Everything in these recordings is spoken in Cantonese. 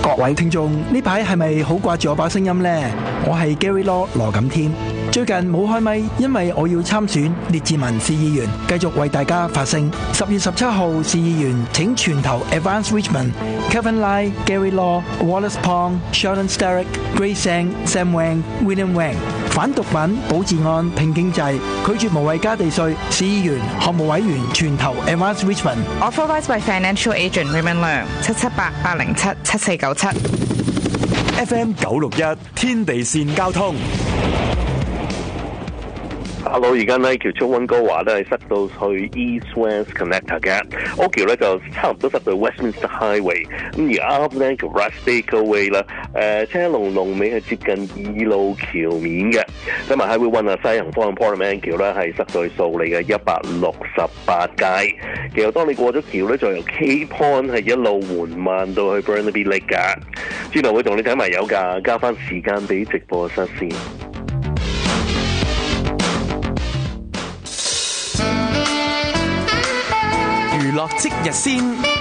各位聽眾，呢排係咪好掛住我把聲音呢？我係 Gary Law 羅錦添。最近冇開咪，因為我要參選列治文市議員，繼續為大家發聲。10月17號市議員請全投 Advance Richmond、Kevin Lai、Gary Law、Wallace Pong、Sheldon Sterick、Grace Sang、Sam Wang、William Wang。反毒品、保治安、拼經濟，拒絕無謂加地稅。市議員、項目委員全投 Advance Richmond。 Authorised by Financial Agent Raymond Leung 778-807-7497。 FM 961天地線交通。 Hello， 而家呢橋出溫哥華咧係塞到去 East West Connector 嘅，O橋咧就差唔多塞到 Westminster Highway， 咁而啱咧叫 Rustic Way 啦，車龍尾係接近2路橋面嘅，咁埋 Highway 1啊西行方向 Portman 橋咧係塞到去數里嘅168街，其實當你過咗橋咧，就由 Cape Point 係一路緩慢到去 Burnaby Lake 㗎，轉頭會同你睇埋有價，加翻時間俾直播室先。 娛樂即日先，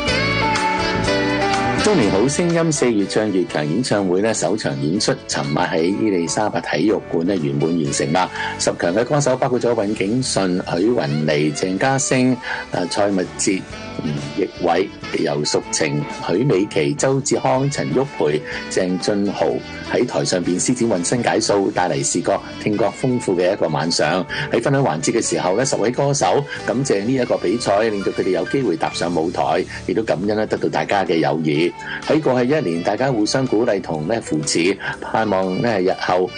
中年好聲音4月張越強演唱會首場演出，尋晚喺伊利沙伯體育館圓滿完成啦。10強嘅歌手包括咗尹景順、許雲妮、鄭嘉升、蔡密哲、易偉、游淑晴、許美琪、周志康、陳旭培、鄭俊豪喺台上邊施展渾身解數，帶嚟視覺聽覺豐富嘅一個晚上。喺分享環節嘅時候10位歌手感謝呢一個比賽，令到佢哋有機會踏上舞台，亦都感恩得到大家嘅友誼。喺過去1年，大家互相鼓勵同扶持，盼望日後